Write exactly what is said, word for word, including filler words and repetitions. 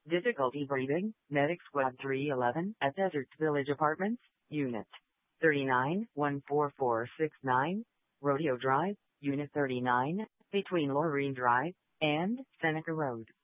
Difficulty breathing. Medic Squad three eleven at Desert Village Apartments, Unit thirty-nine, one four four six nine, Rodeo Drive, Unit thirty-nine, between Laureen Drive and Seneca Road.